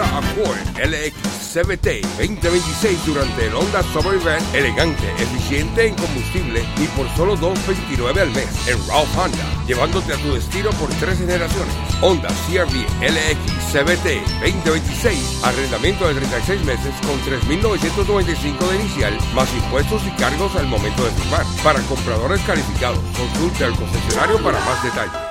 Honda Accord LX CVT 2026 durante el Honda Summer Event. Elegante, eficiente en combustible y por solo $229 al mes en Ralph Honda, llevándote a tu destino por 3 generaciones. Honda CR-V LX CVT 2026, arrendamiento de 36 meses con $3,995 de inicial, más impuestos y cargos al momento de firmar. Para compradores calificados, consulte al concesionario para más detalles.